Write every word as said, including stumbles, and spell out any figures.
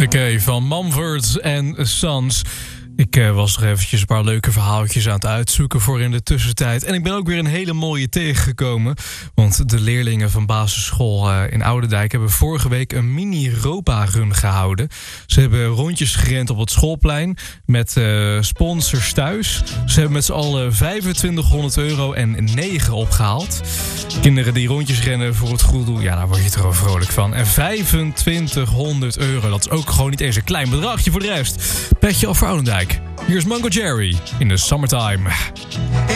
Oké, van Mumford en Sons. Ik uh, was er eventjes een paar leuke verhaaltjes aan het uitzoeken voor in de tussentijd. En ik ben ook weer een hele mooie tegengekomen. Want de leerlingen van basisschool uh, in Oudendijk hebben vorige week een mini-Europa-run gehouden. Ze hebben rondjes gerend op het schoolplein met uh, sponsors thuis. Ze hebben met z'n allen vijfentwintighonderd euro en negen opgehaald. Kinderen die rondjes rennen voor het goede doel, ja, daar word je er wel vrolijk van. En vijfentwintighonderd euro, dat is ook gewoon niet eens een klein bedragje voor de rest. Petje af voor Oudendijk. Hier is Mango Jerry in de Summertime.